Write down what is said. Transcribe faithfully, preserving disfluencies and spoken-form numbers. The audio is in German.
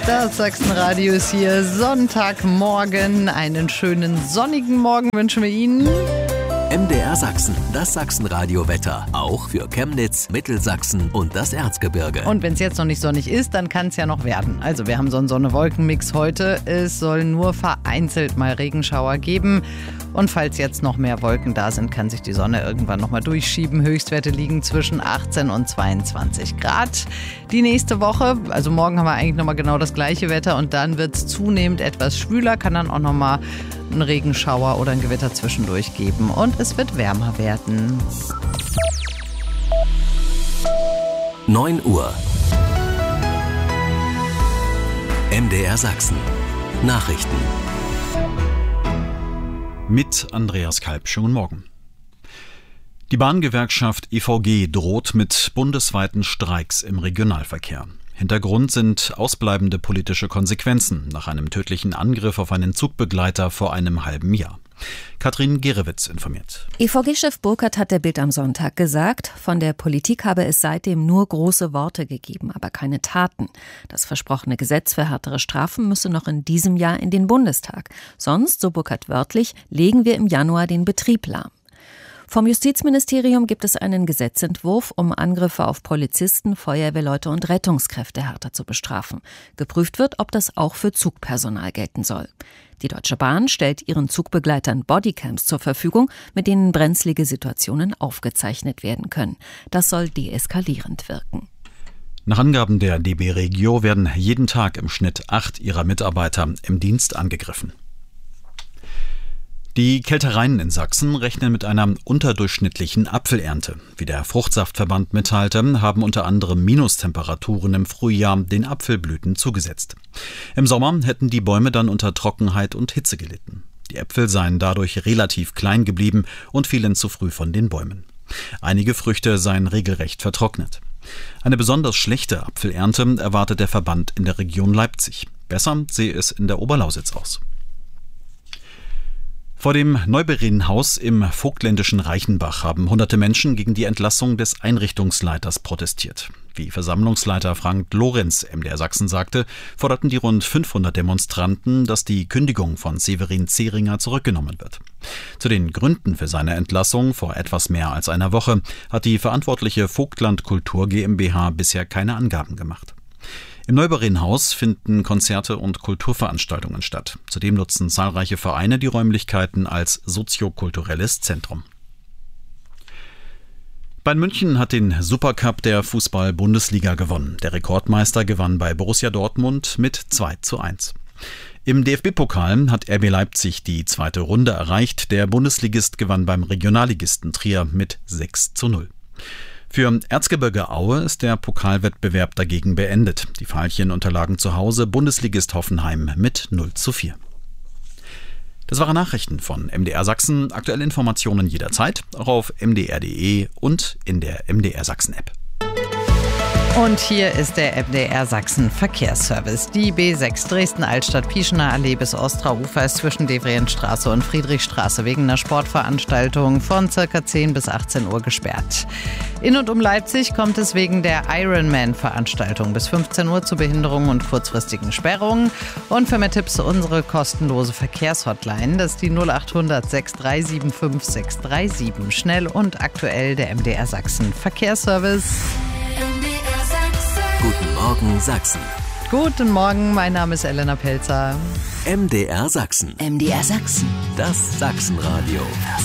Das Sachsenradio ist hier Sonntagmorgen. Einen schönen sonnigen Morgen wünschen wir Ihnen. M D R Sachsen, das Sachsenradio-Wetter. Auch für Chemnitz, Mittelsachsen und das Erzgebirge. Und wenn es jetzt noch nicht sonnig ist, dann kann es ja noch werden. Also wir haben so einen Sonne-Wolken-Mix heute. Es soll nur vereinzelt mal Regenschauer geben. Und falls jetzt noch mehr Wolken da sind, kann sich die Sonne irgendwann nochmal durchschieben. Höchstwerte liegen zwischen achtzehn und zweiundzwanzig Grad. Die nächste Woche, also morgen haben wir eigentlich nochmal genau das gleiche Wetter. Und dann wird es zunehmend etwas schwüler, kann dann auch nochmal einen Regenschauer oder ein Gewitter zwischendurch geben. Und es wird wärmer werden. neun Uhr. M D R Sachsen. Nachrichten. Mit Andreas Kalb. Schönen Morgen. Die Bahngewerkschaft E V G droht mit bundesweiten Streiks im Regionalverkehr. Hintergrund sind ausbleibende politische Konsequenzen nach einem tödlichen Angriff auf einen Zugbegleiter vor einem halben Jahr. Katrin Gerewitz informiert. E V G-Chef Burkhardt hat der Bild am Sonntag gesagt, von der Politik habe es seitdem nur große Worte gegeben, aber keine Taten. Das versprochene Gesetz für härtere Strafen müsse noch in diesem Jahr in den Bundestag. Sonst, so Burkhardt wörtlich, legen wir im Januar den Betrieb lahm. Vom Justizministerium gibt es einen Gesetzentwurf, um Angriffe auf Polizisten, Feuerwehrleute und Rettungskräfte härter zu bestrafen. Geprüft wird, ob das auch für Zugpersonal gelten soll. Die Deutsche Bahn stellt ihren Zugbegleitern Bodycams zur Verfügung, mit denen brenzlige Situationen aufgezeichnet werden können. Das soll deeskalierend wirken. Nach Angaben der D B Regio werden jeden Tag im Schnitt acht ihrer Mitarbeiter im Dienst angegriffen. Die Kältereien in Sachsen rechnen mit einer unterdurchschnittlichen Apfelernte. Wie der Fruchtsaftverband mitteilte, haben unter anderem Minustemperaturen im Frühjahr den Apfelblüten zugesetzt. Im Sommer hätten die Bäume dann unter Trockenheit und Hitze gelitten. Die Äpfel seien dadurch relativ klein geblieben und fielen zu früh von den Bäumen. Einige Früchte seien regelrecht vertrocknet. Eine besonders schlechte Apfelernte erwartet der Verband in der Region Leipzig. Besser sehe es in der Oberlausitz aus. Vor dem Neuberinnenhaus im vogtländischen Reichenbach haben hunderte Menschen gegen die Entlassung des Einrichtungsleiters protestiert. Wie Versammlungsleiter Frank Lorenz M D R Sachsen sagte, forderten die rund fünfhundert Demonstranten, dass die Kündigung von Severin Zehringer zurückgenommen wird. Zu den Gründen für seine Entlassung vor etwas mehr als einer Woche hat die verantwortliche Vogtland Kultur GmbH bisher keine Angaben gemacht. Im Neuberinnenhaus finden Konzerte und Kulturveranstaltungen statt. Zudem nutzen zahlreiche Vereine die Räumlichkeiten als soziokulturelles Zentrum. Bayern München hat den Supercup der Fußball-Bundesliga gewonnen. Der Rekordmeister gewann bei Borussia Dortmund mit zwei zu eins. Im D F B-Pokal hat R B Leipzig die zweite Runde erreicht. Der Bundesligist gewann beim Regionalligisten Trier mit sechs zu null. Für Erzgebirge Aue ist der Pokalwettbewerb dagegen beendet. Die Veilchen unterlagen zu Hause Bundesligist Hoffenheim mit null zu vier. Das waren Nachrichten von M D R Sachsen. Aktuelle Informationen jederzeit, auch auf m d r punkt d e und in der M D R Sachsen App. Und hier ist der M D R Sachsen Verkehrsservice. Die B sechs Dresden-Altstadt-Pieschener Allee bis Ostra-Ufer ist zwischen Devrientstraße und Friedrichstraße wegen einer Sportveranstaltung von ca. zehn bis achtzehn Uhr gesperrt. In und um Leipzig kommt es wegen der Ironman-Veranstaltung bis fünfzehn Uhr zu Behinderungen und kurzfristigen Sperrungen. Und für mehr Tipps unsere kostenlose Verkehrshotline, das ist die null acht hundert sechs drei sieben fünf sechs drei sieben. Schnell und aktuell der M D R Sachsen Verkehrsservice. Guten Morgen Sachsen. Guten Morgen, mein Name ist Elena Pelzer. M D R Sachsen. M D R Sachsen. Das Sachsenradio.